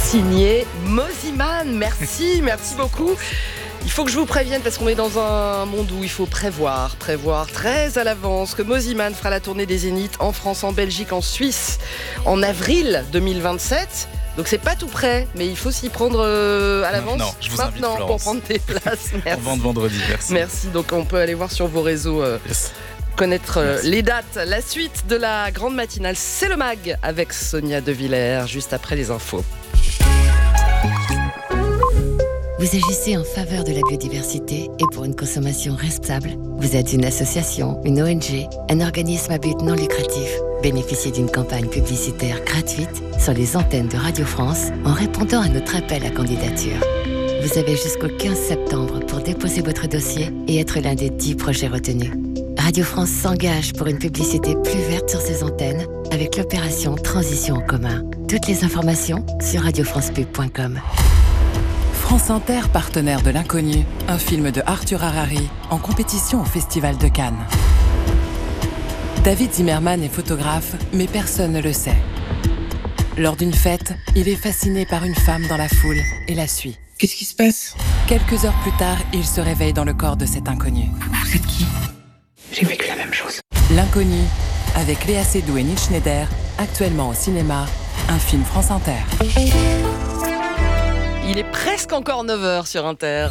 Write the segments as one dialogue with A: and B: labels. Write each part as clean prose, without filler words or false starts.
A: Signé Mosiman. Merci beaucoup. Il faut que je vous prévienne parce qu'on est dans un monde où il faut prévoir très à l'avance que Mosiman fera la tournée des Zéniths en France, en Belgique, en Suisse en avril 2027. Donc c'est pas tout prêt, mais il faut s'y prendre à l'avance.
B: Je vous invite, Florence,
A: pour prendre tes places. Merci.
B: On vend vendredi, merci.
A: Donc on peut aller voir sur vos réseaux, connaître les dates. La suite de la grande matinale, c'est le MAG avec Sonia De Villers, juste après les infos.
C: Vous agissez en faveur de la biodiversité et pour une consommation responsable. Vous êtes une association, une ONG, un organisme à but non lucratif. Bénéficiez d'une campagne publicitaire gratuite sur les antennes de Radio France en répondant à notre appel à candidature. Vous avez jusqu'au 15 septembre pour déposer votre dossier et être l'un des 10 projets retenus. Radio France s'engage pour une publicité plus verte sur ses antennes avec l'opération Transition en commun. Toutes les informations sur radiofrancepub.com.
D: France Inter, partenaire de l'Inconnu, un film de Arthur Harari en compétition au Festival de Cannes. David Zimmerman est photographe, mais personne ne le sait. Lors d'une fête, il est fasciné par une femme dans la foule et la suit.
E: Qu'est-ce qui se passe ?
D: Quelques heures plus tard, il se réveille dans le corps de cet inconnu.
E: Vous êtes qui ? J'ai vécu la même chose.
D: L'Inconnu, avec Léa Seydoux et Neil Schneider, actuellement au cinéma, un film France Inter.
A: Il est presque encore 9h sur Inter.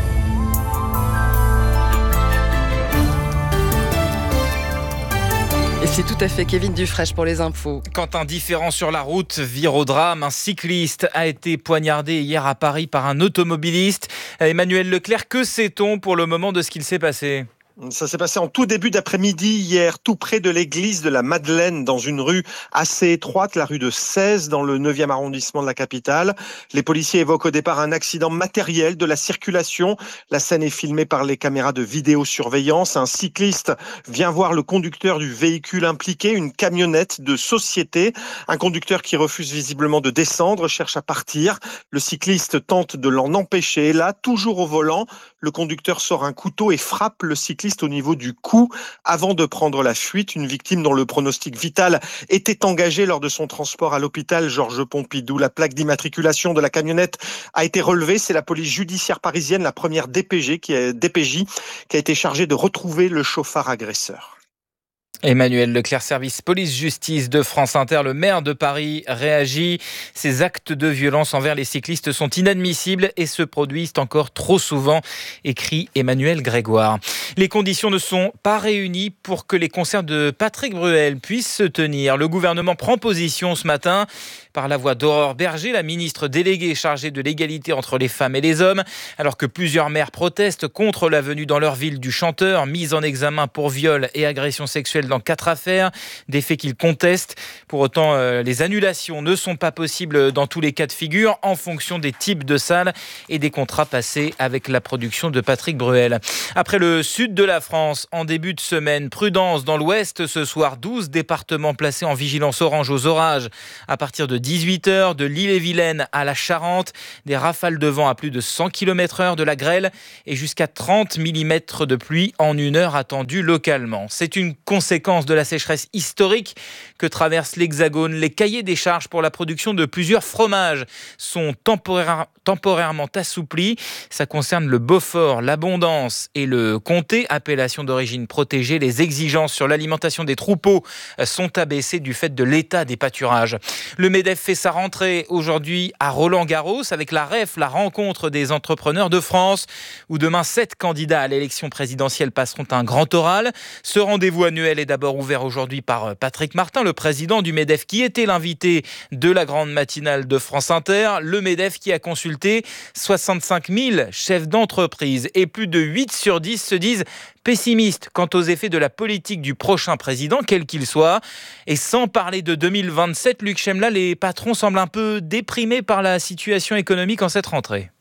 A: Et c'est tout à fait Kevin Dufresne pour les infos.
B: Quand un différend sur la route vire au drame, un cycliste a été poignardé hier à Paris par un automobiliste. Emmanuel Leclerc, que sait-on pour le moment de ce qu'il s'est passé ?
F: Ça s'est passé en tout début d'après-midi hier, tout près de l'église de la Madeleine, dans une rue assez étroite, la rue de 16, dans le 9e arrondissement de la capitale. Les policiers évoquent au départ un accident matériel de la circulation. La scène est filmée par les caméras de vidéosurveillance. Un cycliste vient voir le conducteur du véhicule impliqué, une camionnette de société. Un conducteur qui refuse visiblement de descendre, cherche à partir. Le cycliste tente de l'en empêcher. Là, toujours au volant, le conducteur sort un couteau et frappe le cycliste au niveau du cou avant de prendre la fuite. Une victime dont le pronostic vital était engagé lors de son transport à l'hôpital Georges Pompidou. La plaque d'immatriculation de la camionnette a été relevée. C'est la police judiciaire parisienne, la première DPJ qui a été chargée de retrouver le chauffard agresseur.
B: Emmanuel Leclerc, service police-justice de France Inter. Le maire de Paris réagit. Ces actes de violence envers les cyclistes sont inadmissibles et se produisent encore trop souvent, écrit Emmanuel Grégoire. Les conditions ne sont pas réunies pour que les concerts de Patrick Bruel puissent se tenir. Le gouvernement prend position ce matin par la voix d'Aurore Bergé, la ministre déléguée chargée de l'égalité entre les femmes et les hommes, alors que plusieurs maires protestent contre la venue dans leur ville du chanteur, mis en examen pour viol et agression sexuelle dans 4 affaires, des faits qu'ils contestent. Pour autant, les annulations ne sont pas possibles dans tous les cas de figure en fonction des types de salles et des contrats passés avec la production de Patrick Bruel. Après le sud de la France, en début de semaine, prudence dans l'ouest ce soir, 12 départements placés en vigilance orange aux orages. À partir de 18h, de l'Ille-et-Vilaine à la Charente, des rafales de vent à plus de 100 km/h, de la grêle et jusqu'à 30 mm de pluie en 1 heure attendue localement. C'est une conséquence de la sécheresse historique que traverse l'Hexagone. Les cahiers des charges pour la production de plusieurs fromages sont temporairement assouplis. Ça concerne le Beaufort, l'Abondance et le Comté, appellation d'origine protégée. Les exigences sur l'alimentation des troupeaux sont abaissées du fait de l'état des pâturages. Le MEDEF fait sa rentrée aujourd'hui à Roland-Garros avec la REF, la rencontre des entrepreneurs de France, où demain 7 candidats à l'élection présidentielle passeront un grand oral. Ce rendez-vous annuel est d'abord ouvert aujourd'hui par Patrick Martin, le président du MEDEF, qui était l'invité de la grande matinale de France Inter. Le MEDEF qui a consulté 65 000 chefs d'entreprise et plus de 8 sur 10 se disent pessimistes quant aux effets de la politique du prochain président, quel qu'il soit. Et sans parler de 2027, Luc Chemla, les patrons semblent un peu déprimés par la situation économique en cette rentrée.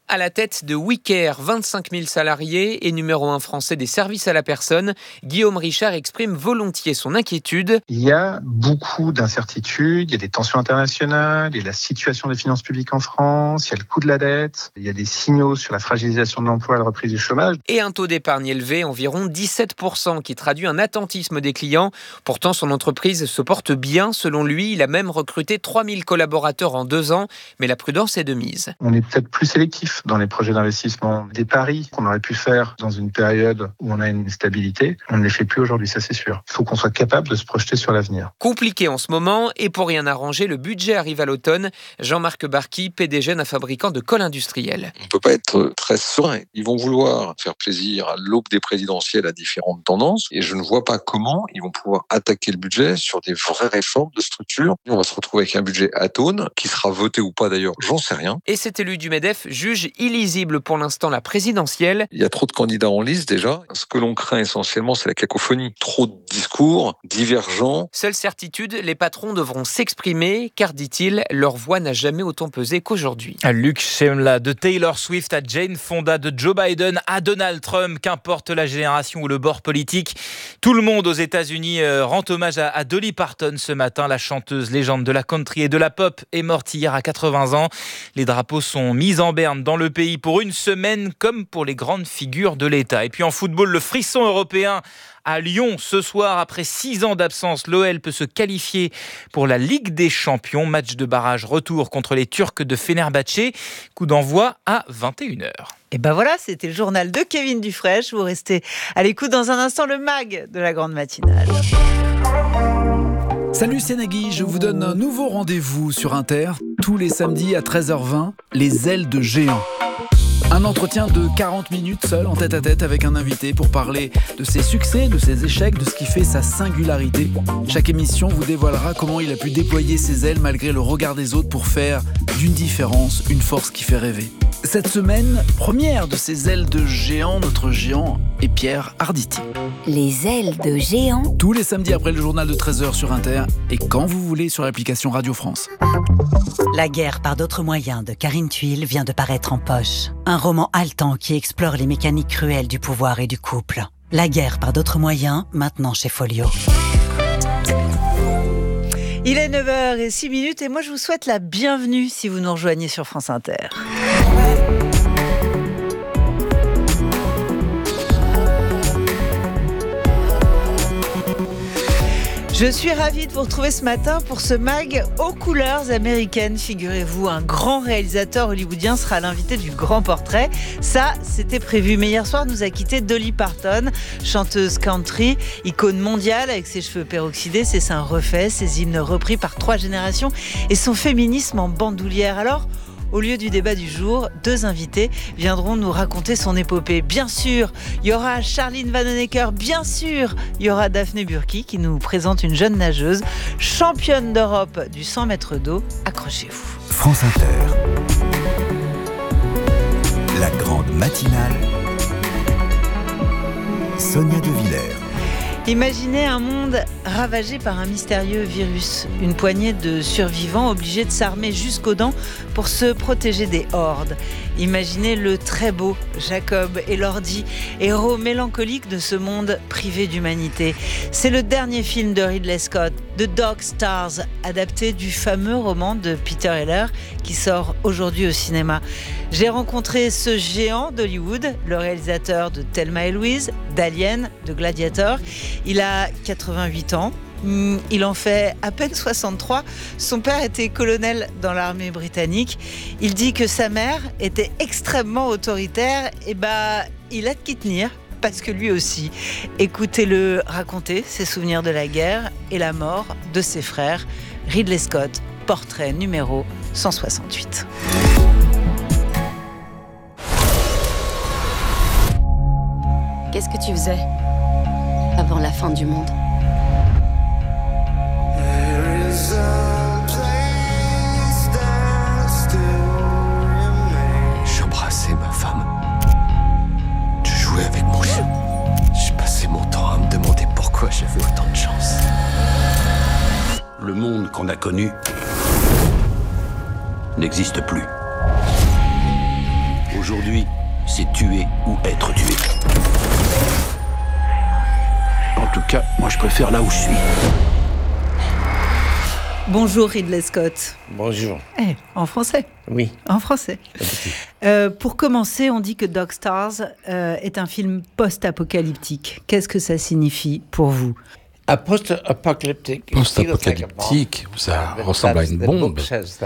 G: À la tête de WeCare, 25 000 salariés et numéro 1 français des services à la personne, Guillaume Richard exprime volontiers son inquiétude.
H: Il y a beaucoup d'incertitudes, il y a des tensions internationales, il y a la situation des finances publiques en France, il y a le coût de la dette, il y a des signaux sur la fragilisation de l'emploi et la reprise du chômage.
G: Et un taux d'épargne élevé, environ 17%, qui traduit un attentisme des clients. Pourtant, son entreprise se porte bien. Selon lui, il a même recruté 3000 collaborateurs en 2 ans, mais la prudence est de mise.
H: On est peut-être plus sélectif dans les projets d'investissement. Des paris qu'on aurait pu faire dans une période où on a une stabilité, on ne les fait plus aujourd'hui, ça c'est sûr. Il faut qu'on soit capable de se projeter sur l'avenir.
G: Compliqué en ce moment, et pour rien arranger, le budget arrive à l'automne. Jean-Marc Barky, PDG d'un fabricant de colle industrielle.
I: On ne peut pas être très serein. Ils vont vouloir faire plaisir à l'aube des présidentielles à différentes tendances, et je ne vois pas comment ils vont pouvoir attaquer le budget sur des vraies réformes de structure. On va se retrouver avec un budget atone, qui sera voté ou pas d'ailleurs, j'en sais rien.
G: Et cet élu du MEDEF juge illisible pour l'instant la présidentielle.
I: Il y a trop de candidats en lice déjà. Ce que l'on craint essentiellement, c'est la cacophonie. Trop de discours divergents.
G: Seule certitude, les patrons devront s'exprimer, car, dit-il, leur voix n'a jamais autant pesé qu'aujourd'hui.
B: Luc Shemla, de Taylor Swift à Jane Fonda, de Joe Biden à Donald Trump, qu'importe la génération ou le bord politique, tout le monde aux États-Unis rend hommage à Dolly Parton ce matin. La chanteuse légende de la country et de la pop est morte hier à 80 ans. Les drapeaux sont mis en berne dans le pays pour une semaine, comme pour les grandes figures de l'État. Et puis en football, le frisson européen à Lyon ce soir. Après 6 ans d'absence, l'OL peut se qualifier pour la Ligue des Champions. Match de barrage retour contre les Turcs de Fenerbahçe. Coup d'envoi à 21h.
J: Et ben voilà, c'était le journal de Kevin Dufresne. Vous restez à l'écoute dans un instant, le MAG de la grande matinale.
K: Salut, c'est Nagui, je vous donne un nouveau rendez-vous sur Inter. Tous les samedis à 13h20, les ailes de géant. Un entretien de 40 minutes seul, en tête-à-tête avec un invité pour parler de ses succès, de ses échecs, de ce qui fait sa singularité. Chaque émission vous dévoilera comment il a pu déployer ses ailes malgré le regard des autres pour faire d'une différence une force qui fait rêver. Cette semaine, première de ces ailes de géant, notre géant est Pierre Arditi.
L: Les ailes de géant.
K: Tous les samedis après le journal de 13h sur Inter et quand vous voulez sur l'application Radio France.
M: La guerre par d'autres moyens de Karine Thuil vient de paraître en poche. Un roman haletant qui explore les mécaniques cruelles du pouvoir et du couple. La guerre par d'autres moyens, maintenant chez Folio.
J: Il est 9h06 et moi je vous souhaite la bienvenue si vous nous rejoignez sur France Inter. Je suis ravie de vous retrouver ce matin pour ce MAG aux couleurs américaines. Figurez-vous, un grand réalisateur hollywoodien sera l'invité du Grand Portrait. Ça, c'était prévu. Mais hier soir, nous a quitté Dolly Parton, chanteuse country, icône mondiale avec ses cheveux peroxydés, ses seins refaits, ses hymnes repris par 3 générations et son féminisme en bandoulière. Alors, au lieu du débat du jour, 2 invités viendront nous raconter son épopée. Bien sûr, il y aura Charline Vanhoenacker. Bien sûr, il y aura Daphné Burki qui nous présente une jeune nageuse, championne d'Europe du 100 mètres d'eau. Accrochez-vous.
N: France Inter. La grande matinale. Sonia De Villers.
J: Imaginez un monde ravagé par un mystérieux virus. Une poignée de survivants obligés de s'armer jusqu'aux dents pour se protéger des hordes. Imaginez le très beau Jacob Elordi, héros mélancolique de ce monde privé d'humanité. C'est le dernier film de Ridley Scott, The Dog Stars, adapté du fameux roman de Peter Heller qui sort aujourd'hui au cinéma. J'ai rencontré ce géant d'Hollywood, le réalisateur de Thelma et Louise, d'Alien, de Gladiator. Il a 88 ans. Il en fait à peine 63. Son père était colonel dans l'armée britannique. Il dit que sa mère était extrêmement autoritaire. Et il a de qui tenir, parce que lui aussi. Écoutez-le raconter ses souvenirs de la guerre et la mort de ses frères. Ridley Scott, portrait numéro 168.
L: Qu'est-ce que tu faisais avant la fin du monde?
O: J'embrassais ma femme. Je jouais avec mon chien. Je passais mon temps à me demander pourquoi j'avais autant de chance.
P: Le monde qu'on a connu n'existe plus. aujourd'hui, c'est tuer ou être tué. En tout cas, moi je préfère là où je suis.
J: Bonjour Ridley Scott.
Q: Bonjour.
J: En français.
Q: Oui.
J: En français. Pour commencer, on dit que Dog Stars est un film post-apocalyptique. Qu'est-ce que ça signifie pour vous ?
Q: Post-apocalyptique,
R: ça ressemble à une bombe.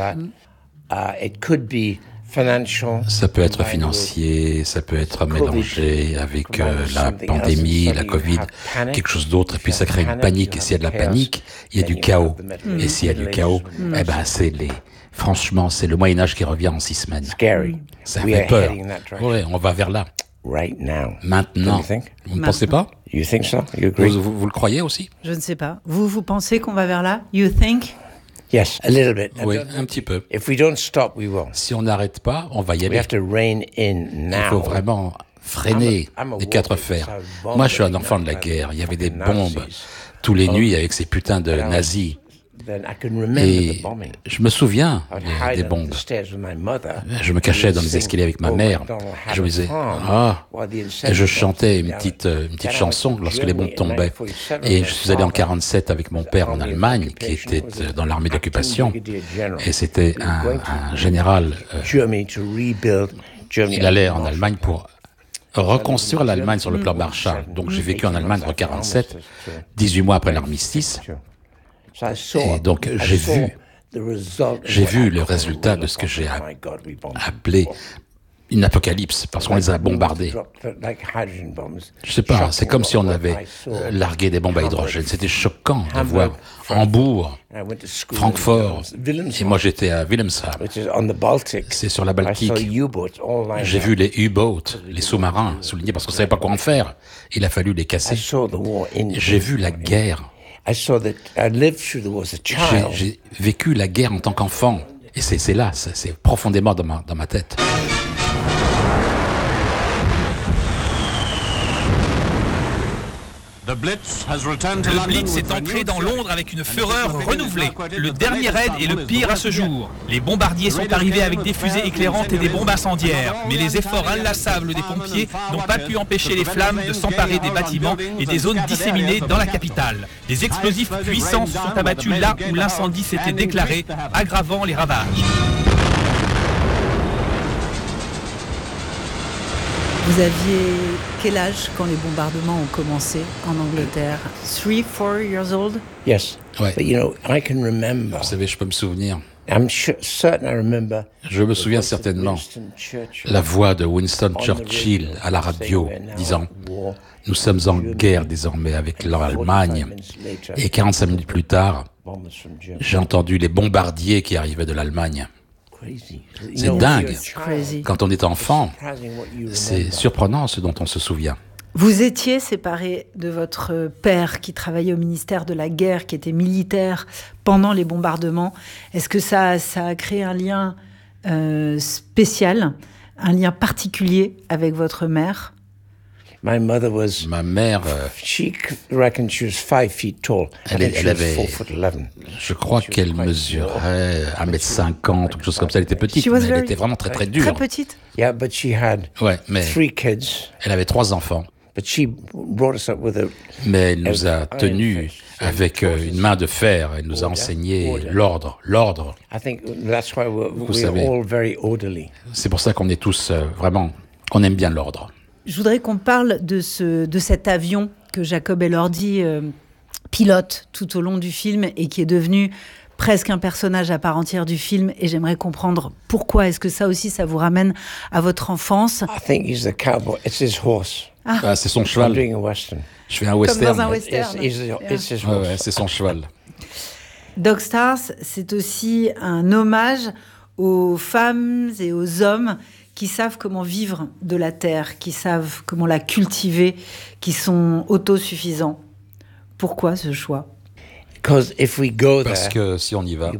R: Ça peut être financier, ça peut être mélangé avec la pandémie, la Covid, quelque chose d'autre, et puis ça crée une panique. Et s'il y a de la panique, il y a du chaos. Et s'il y a du chaos, franchement, c'est le Moyen-Âge qui revient en 6 semaines. Ça fait peur. Oui, on va vers là. Maintenant. Vous ne pensez pas? Vous le croyez aussi?
J: Je ne sais pas. Vous pensez qu'on va vers là? You think?
Q: Yes, a little bit.
R: Oui, un petit peu.
Q: If we don't stop, we will.
R: Si on n'arrête pas, on va y aller.
Q: We have to rein in now.
R: Il faut vraiment freiner les 4 fers. Moi, je suis un enfant de la guerre. Il y avait des bombes tous les nuits avec ces putins de nazis. Et je me souviens des bombes. Je me cachais dans les escaliers avec ma mère. Je me disais, et je chantais une petite chanson lorsque les bombes tombaient. Et je suis allé en 47 avec mon père en Allemagne, qui était dans l'armée d'occupation. Et c'était un général. Il allait en Allemagne pour reconstruire l'Allemagne sur le plan Marshall. Donc j'ai vécu en Allemagne en 47, 18 mois après l'armistice. Et donc j'ai vu le résultat de ce que j'ai appelé une apocalypse, parce qu'on les a bombardés. Je sais pas, c'est comme si on avait largué des bombes à hydrogène. C'était choquant de voir Hambourg, Francfort, et moi j'étais à Wilhelmshaven. C'est sur la Baltique. J'ai vu les U-boats, les sous-marins soulignés parce qu'on ne savait pas quoi en faire. Il a fallu les casser. J'ai vu la guerre. J'ai vécu la guerre en tant qu'enfant. Et c'est là, c'est profondément dans ma tête.
S: Le Blitz est entré dans Londres avec une fureur renouvelée. Le dernier raid est le pire à ce jour. Les bombardiers sont arrivés avec des fusées éclairantes et des bombes incendiaires. Mais les efforts inlassables des pompiers n'ont pas pu empêcher les flammes de s'emparer des bâtiments et des zones disséminées dans la capitale. Des explosifs puissants se sont abattus là où l'incendie s'était déclaré, aggravant les ravages.
J: Vous aviez quel âge quand les bombardements ont commencé en Angleterre? 3, 4 years old?
Q: Yes.
R: Ouais.
Q: But I can remember.
R: Vous savez, je peux me souvenir.
Q: Certain I remember.
R: Je me souviens certainement la voix de Winston Churchill à la radio disant « Nous sommes en guerre désormais avec l'Allemagne ». Et 45 minutes plus tard, j'ai entendu les bombardiers qui arrivaient de l'Allemagne. C'est dingue. Quand on est enfant, c'est surprenant ce dont on se souvient.
J: Vous étiez séparé de votre père qui travaillait au ministère de la Guerre, qui était militaire pendant les bombardements. Est-ce que ça a créé un lien spécial, un lien particulier avec votre mère?
Q: Ma mère, elle avait,
R: je crois qu'elle mesurait 1m50, quelque chose comme ça. Elle était petite, mais elle était vraiment très très dure.
J: Très petite.
R: Ouais, mais elle avait 3 enfants. Mais elle nous a tenus avec une main de fer. Elle nous a enseigné l'ordre. Vous savez, c'est pour ça qu'on est tous vraiment, qu'on aime bien l'ordre.
J: Je voudrais qu'on parle de cet avion que Jacob Elordi pilote tout au long du film et qui est devenu presque un personnage à part entière du film. Et j'aimerais comprendre pourquoi. Est-ce que ça aussi, ça vous ramène à votre enfance?
R: C'est son cheval. Je fais un western.
J: Comme dans un western.
R: Ouais, c'est son cheval.
J: Dog Stars, c'est aussi un hommage aux femmes et aux hommes qui savent comment vivre de la terre, qui savent comment la cultiver, qui sont autosuffisants. Pourquoi ce choix?
R: Parce que si on y va,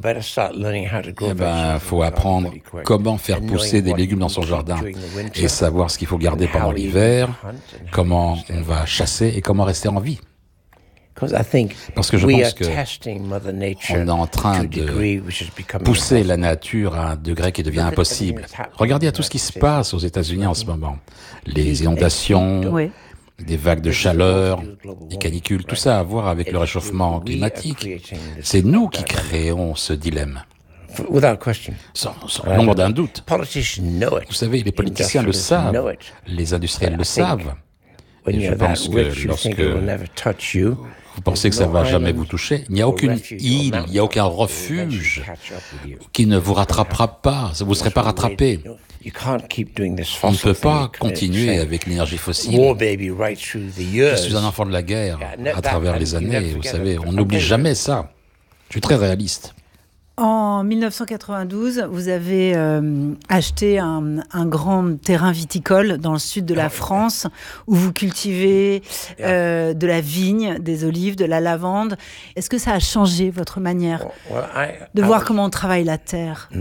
R: faut apprendre comment faire pousser des légumes dans son jardin et savoir ce qu'il faut garder pendant l'hiver, comment on va chasser et comment rester en vie. Parce que je pense qu'on est en train de pousser la nature à un degré qui devient impossible. Regardez à tout ce qui se passe aux États-Unis en ce moment. Les inondations, des vagues de chaleur, des canicules, tout ça à voir avec le réchauffement climatique. C'est nous qui créons ce dilemme. Sans l'ombre d'un doute. Vous savez, les politiciens le savent, les industriels le savent. Et je pense que lorsque vous pensez que ça ne va jamais vous toucher, il n'y a aucune île, il n'y a aucun refuge qui ne vous rattrapera pas, vous ne serez pas rattrapé. On ne peut pas continuer avec l'énergie fossile. Je suis un enfant de la guerre à travers les années, vous savez, on n'oublie jamais ça. Je suis très réaliste.
J: En 1992, vous avez acheté un grand terrain viticole dans le sud de la France où vous cultivez de la vigne, des olives, de la lavande. Est-ce que ça a changé votre manière de voir comment on travaille la terre?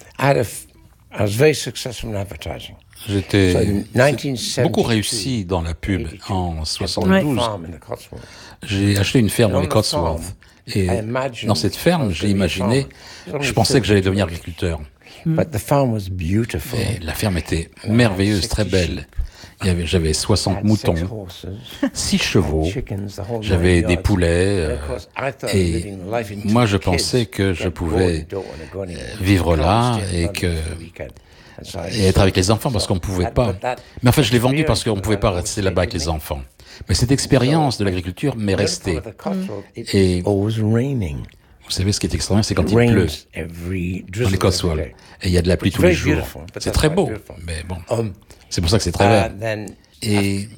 R: J'étais beaucoup réussi dans la pub. En 72, j'ai acheté une ferme dans les Cotswolds. Et dans cette ferme, j'ai imaginé, je pensais que j'allais devenir agriculteur. Et la ferme était merveilleuse, très belle. J'avais 60 moutons, 6 chevaux, j'avais des poulets, et moi je pensais que je pouvais vivre là et être avec les enfants parce qu'on ne pouvait pas. Mais en fait, je l'ai vendu parce qu'on ne pouvait pas rester là-bas avec les enfants. Mais cette expérience de l'agriculture m'est restée. Et vous savez, ce qui est extraordinaire, c'est quand il pleut dans les Cotswolds. Et il y a de la pluie tous les jours. C'est très beau, mais bon, c'est pour ça que c'est très vert. Et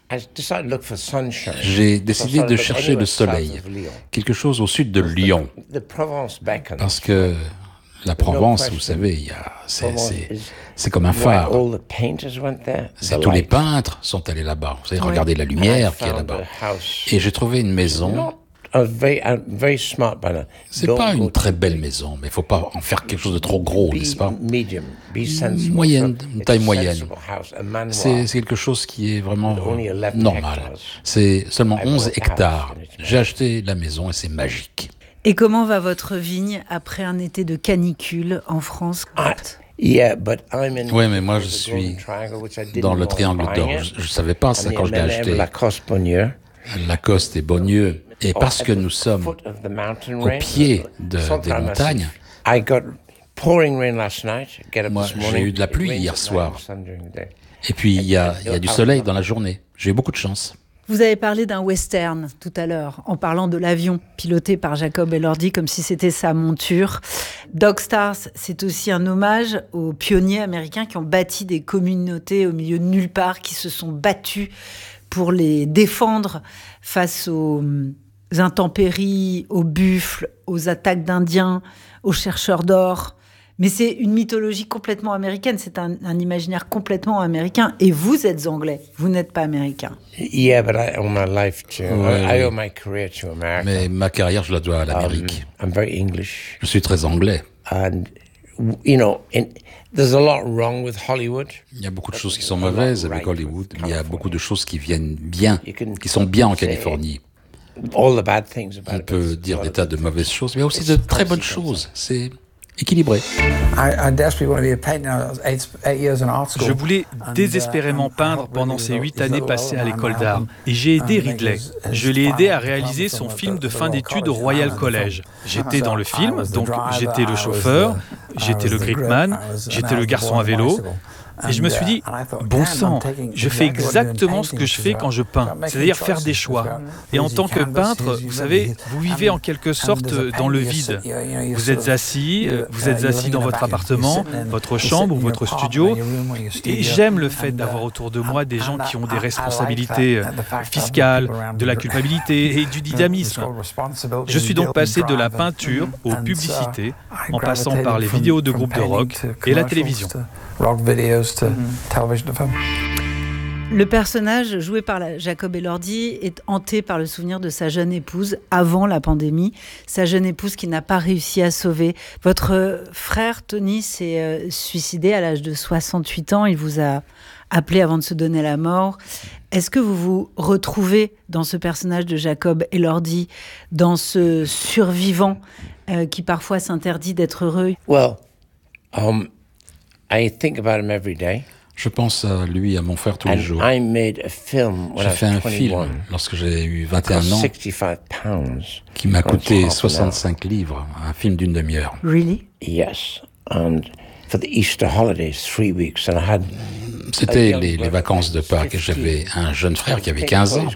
R: j'ai décidé de chercher le soleil, quelque chose au sud de Lyon. Parce que la Provence, vous savez, c'est comme un phare. Tous les peintres sont allés là-bas. Vous savez, regardez la lumière qui est là-bas. Et j'ai trouvé une maison. C'est pas une très belle maison, mais il ne faut pas en faire quelque chose de trop gros, n'est-ce pas? Moyenne, une taille moyenne. C'est quelque chose qui est vraiment normal. C'est seulement 11 hectares. J'ai acheté la maison et c'est magique.
J: Et comment va votre vigne après un été de canicule en France?
R: Oui, mais moi je suis dans le triangle d'or. Je ne savais pas ça quand je l'ai acheté. Lacoste et Beaunieu. Et parce que nous sommes au pied des montagnes, moi j'ai eu de la pluie hier soir. Et puis il y a du soleil dans la journée. J'ai eu beaucoup de chance.
J: Vous avez parlé d'un western tout à l'heure, en parlant de l'avion piloté par Jacob Elordi, comme si c'était sa monture. Dog Stars, c'est aussi un hommage aux pionniers américains qui ont bâti des communautés au milieu de nulle part, qui se sont battus pour les défendre face aux intempéries, aux buffles, aux attaques d'Indiens, aux chercheurs d'or. Mais c'est une mythologie complètement américaine, c'est un imaginaire complètement américain. Et vous êtes anglais, vous n'êtes pas américain.
R: Mais ma carrière, je la dois à l'Amérique. Je suis très anglais. Il y a beaucoup de choses qui sont mauvaises avec Hollywood, mais il y a beaucoup de choses qui viennent bien, qui sont bien en Californie. On peut dire des tas de mauvaises choses, mais il y a aussi de très bonnes choses. C'est équilibré.
S: Je voulais désespérément peindre pendant ces 8 années passées à l'école d'art. Et j'ai aidé Ridley. Je l'ai aidé à réaliser son film de fin d'études au Royal College. J'étais dans le film, donc j'étais le chauffeur, j'étais le Greekman, j'étais le garçon à vélo. Et je me suis dit, bon sang, je fais exactement ce que je fais quand je peins, c'est-à-dire faire des choix. Et en tant que peintre, vous savez, vous vivez en quelque sorte dans le vide. Vous êtes assis dans votre appartement, votre chambre ou votre studio. Et j'aime le fait d'avoir autour de moi des gens qui ont des responsabilités fiscales, de la culpabilité et du dynamisme. Je suis donc passé de la peinture aux publicités, en passant par les vidéos de groupes de rock et la télévision.
J: Le personnage joué par Jacob Elordi est hanté par le souvenir de sa jeune épouse avant la pandémie, sa jeune épouse qui n'a pas réussi à sauver. Votre frère Tony s'est suicidé à l'âge de 68 ans, il vous a appelé avant de se donner la mort. Est-ce que vous vous retrouvez dans ce personnage de Jacob Elordi, dans ce survivant qui parfois s'interdit d'être heureux?
Q: Well, I think about him every day.
R: Je pense à lui, à mon frère tous les jours. J'ai fait un film lorsque j'ai eu 21 ans qui m'a coûté 65 livres, un film d'une demi-heure.
J: Really?
Q: Yes. And for the Easter holidays, 3 weeks, and I had.
R: C'était les vacances de Pâques et j'avais un jeune frère qui avait 15 ans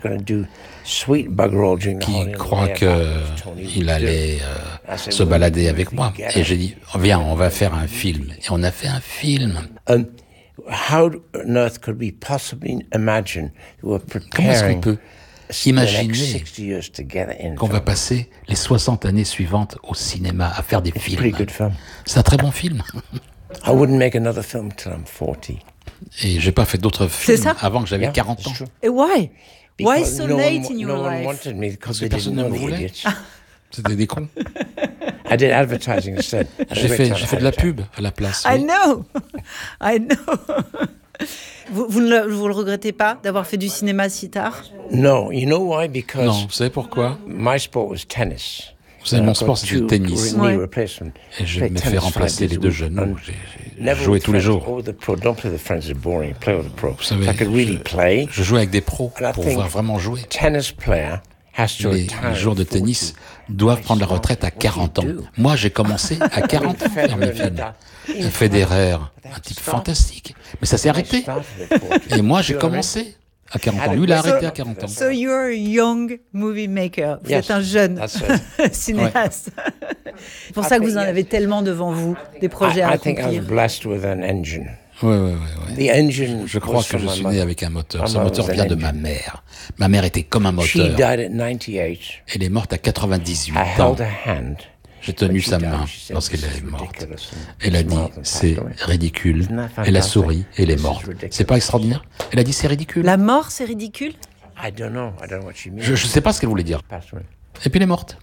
R: qui croit qu'il allait se balader avec moi. Et j'ai dit, viens, on va faire un film. Et on a fait un film.
Q: How on earth could we possibly imagine we were preparing?
R: Comment est-ce qu'on peut imaginer qu'on va passer les 60 années suivantes au cinéma à faire des films? C'est un très bon film.
Q: I wouldn't make another film till I'm 40.
R: Et j'ai pas fait d'autres films avant que j'avais 40 ans.
J: Et why? Why so late in your life?
R: Parce que personne ne me voulait. C'était des cons.
Q: I did advertising instead.
R: J'ai fait de la pub à la place.
J: I know. Vous ne le regrettez pas d'avoir fait du cinéma si tard?
Q: No, you know why? Because
R: non, vous savez pourquoi?
Q: My sport was tennis.
R: Vous savez, mon sport c'était le tennis. Et je me fais remplacer les deux genoux. J'ai joué tous les jours. Vous savez, je jouais avec des pros pour pouvoir vraiment jouer. Les joueurs de tennis doivent prendre la retraite à 40 ans. Moi, j'ai commencé à 40 ans à faire mes films. Federer, un type fantastique. Mais ça s'est arrêté. Et moi, j'ai commencé à 40 ans. Lui, il a arrêté à 40 ans.
J: So you're a young movie maker. Vous êtes un jeune cinéaste. C'est pour ça que vous en avez tellement devant vous, des projets à accomplir.
R: Oui. Je crois que je suis né avec un moteur. Ce moteur vient de ma mère. Ma mère était comme un moteur. Elle est morte à 98 ans. J'ai tenu sa main lorsqu'elle est morte. Elle a dit, c'est ridicule. Elle a souri et elle est morte. C'est pas extraordinaire? Elle a dit, c'est ridicule.
J: La mort, c'est ridicule?
R: Je sais pas ce qu'elle voulait dire. Et puis elle est morte.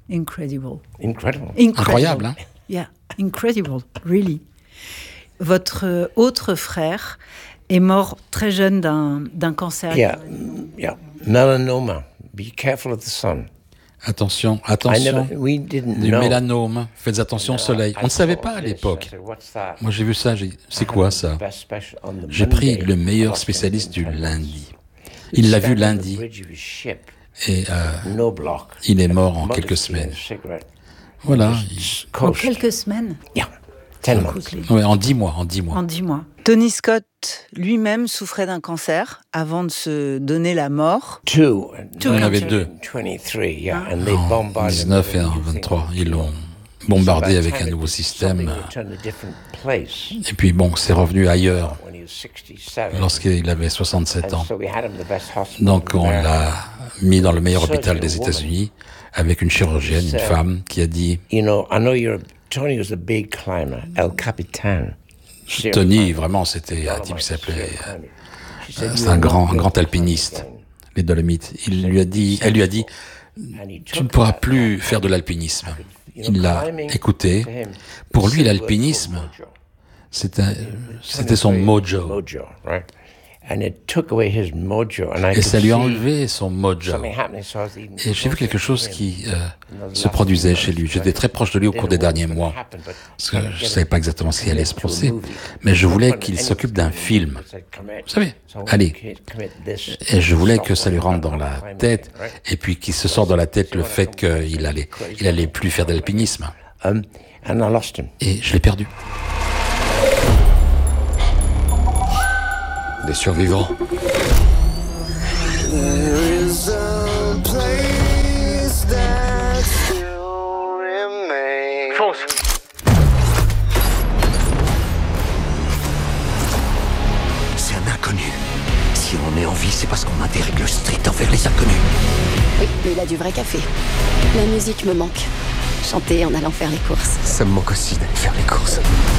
R: Incroyable, hein?
J: Yeah, incredible, really. Votre autre frère est mort très jeune d'un cancer.
Q: Yeah. Melanoma. Be careful of the sun.
R: Attention, du mélanome. Faites attention au soleil. On ne savait pas à l'époque. Moi, j'ai vu ça, j'ai dit, c'est quoi ça? J'ai pris le meilleur spécialiste du lundi. Il l'a vu lundi. Et il est mort en quelques semaines. Voilà.
J: En quelques semaines?
R: Oui, en 10 mois.
J: En 10 mois. Tony Scott lui-même souffrait d'un cancer avant de se donner la mort.
R: Il y en avait 2. En 19 et en 23. Ils l'ont bombardé avec un nouveau système. Et puis bon, c'est revenu ailleurs lorsqu'il avait 67 ans. Donc on l'a mis dans le meilleur hôpital des États-Unis avec une chirurgienne, une femme, qui a dit...
Q: Tony was a big climber, El Capitan.
R: Tony, vraiment, c'était un type qui s'appelait... c'est un grand alpiniste, les Dolomites. Elle lui a dit, tu ne pourras plus faire de l'alpinisme. Il l'a écouté. Pour lui, l'alpinisme, c'était son mojo. Et ça lui a enlevé son mojo. Et j'ai vu quelque chose qui se produisait chez lui. J'étais très proche de lui au cours des derniers mois. Parce que je ne savais pas exactement ce qui allait se passer. Mais je voulais qu'il s'occupe d'un film. Vous savez, allez. Et je voulais que ça lui rentre dans la tête. Et puis qu'il se sorte dans la tête le fait qu'il allait plus faire d'alpinisme. Et je l'ai perdu.
O: Des survivants.
T: Fonce.
O: C'est un inconnu. Si on est en vie, c'est parce qu'on a des règles strictes envers les inconnus.
L: Oui, mais il a du vrai café. La musique me manque. Chanter en allant faire les courses.
O: Ça me manque aussi d'aller faire les courses.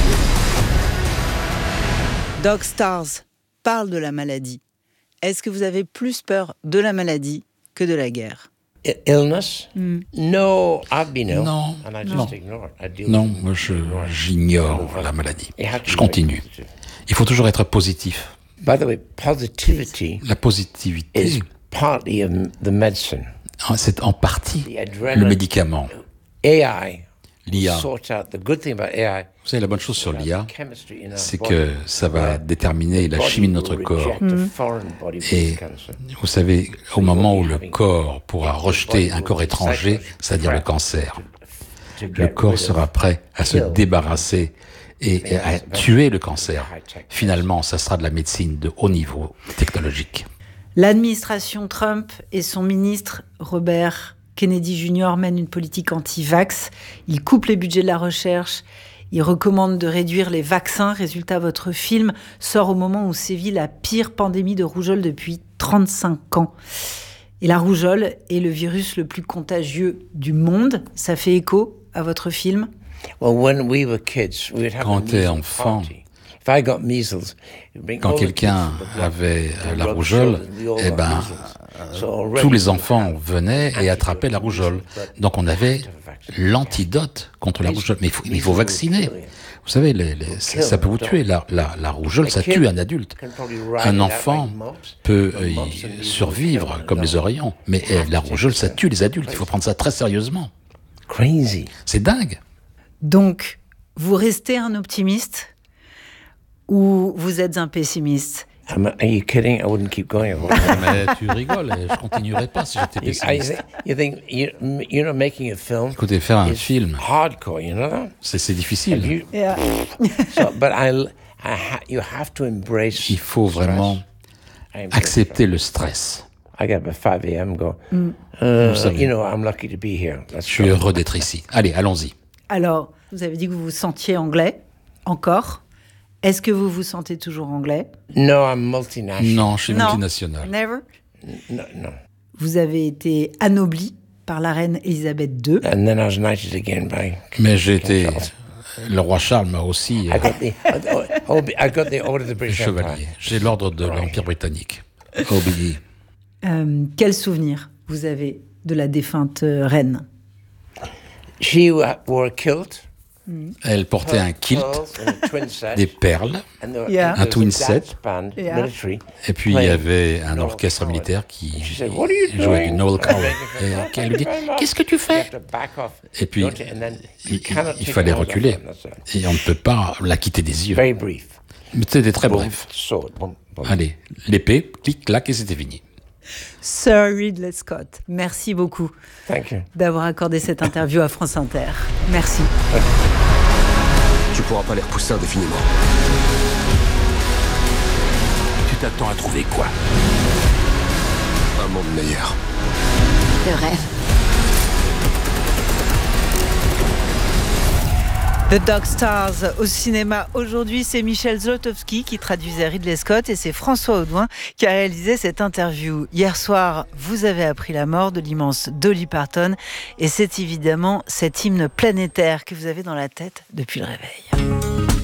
J: Dog Stars parle de la maladie. Est-ce que vous avez plus peur de la maladie que de la guerre?
Q: Illness? No, I've been ill.
R: Non, moi j'ignore la maladie. Je continue. Il faut toujours être positif
Q: By the way, positivity
R: La positivité,
Q: is partly the medicine.
R: c'est en partie le médicament.
Q: AI,
R: L'IA.
Q: sort out the good thing about AI.
R: Vous savez, la bonne chose sur l'IA, c'est que ça va déterminer la chimie de notre corps. Et vous savez, au moment où le corps pourra rejeter un corps étranger, c'est-à-dire le cancer, le corps sera prêt à se débarrasser et à tuer le cancer. Finalement, ça sera de la médecine de haut niveau technologique.
J: L'administration Trump et son ministre Robert Kennedy Jr. mènent une politique anti-vax. Il coupe les budgets de la recherche. Il recommande de réduire les vaccins. Résultat, votre film sort au moment où sévit la pire pandémie de rougeole depuis 35 ans. Et la rougeole est le virus le plus contagieux du monde. Ça fait écho à votre film?
R: Quand tu es enfant, quand quelqu'un avait la rougeole, eh ben, tous les enfants venaient et attrapaient la rougeole. Donc on avait l'antidote contre la rougeole. Mais il faut vacciner. Vous savez, ça peut vous tuer. La rougeole, ça tue un adulte. Un enfant peut y survivre comme les oreillons. Mais la rougeole, ça tue les adultes. Il faut prendre ça très sérieusement. C'est dingue.
J: Donc, vous restez un optimiste ou vous êtes un pessimiste?
Q: Are you kidding? I wouldn't keep going.
R: Mais tu rigoles, je continuerais pas si j'étais pessimiste.
Q: You think you're not making a film?
R: Écoutez, faire un film,
Q: hardcore, you know that?
R: C'est difficile.
Q: You have to embrace.
R: Il faut vraiment accepter le stress.
Q: I get up at 5 a.m. go. I'm lucky to be here.
R: Je suis heureux d'être ici. Allez, allons-y.
J: Alors, vous avez dit que vous vous sentiez anglais, encore. Est-ce que vous vous sentez toujours anglais?
Q: No, I'm multinational.
R: Non, je suis multinational.
J: Never?
Q: No.
J: Vous avez été anobli par la reine Elisabeth II.
Q: And then I was knighted again by.
R: Mais j'ai été. Le roi Charles m'a aussi.
Q: I got the order of the British
R: chevalier.
Q: Empire.
R: J'ai l'ordre de l'Empire britannique. Obéi.
J: Quel souvenir vous avez de la défunte reine?
Q: She wore a kilt.
R: Elle portait un kilt, des perles, un twin set, et puis il y avait un orchestre militaire qui jouait du Noel Coward. Et elle lui dit « Qu'est-ce que tu fais ?» Et puis il fallait reculer, et on ne peut pas la quitter des yeux. Mais c'était très bref. Allez, l'épée, clic, clac, et c'était fini.
J: Sir Ridley Scott, merci beaucoup d'avoir accordé cette interview à France Inter. Merci.
O: Tu pourras pas les repousser indéfiniment.
P: Tu t'attends à trouver quoi?
O: Un monde meilleur.
L: Le rêve.
J: The Dog Stars au cinéma aujourd'hui, c'est Michel Zlotowski qui traduisait Ridley Scott et c'est François Audouin qui a réalisé cette interview. Hier soir, vous avez appris la mort de l'immense Dolly Parton et c'est évidemment cet hymne planétaire que vous avez dans la tête depuis le réveil.